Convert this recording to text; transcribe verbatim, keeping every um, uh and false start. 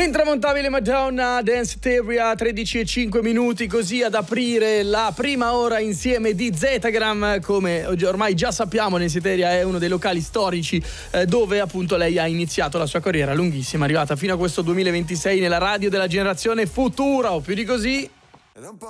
Intramontabile Madonna, Dance Theory a tredici e cinque minuti, così ad aprire la prima ora insieme di Zetagram. Come ormai già sappiamo, Danceteria è uno dei locali storici eh, dove appunto lei ha iniziato la sua carriera lunghissima, arrivata fino a questo duemilaventisei nella radio della generazione futura, o più di così.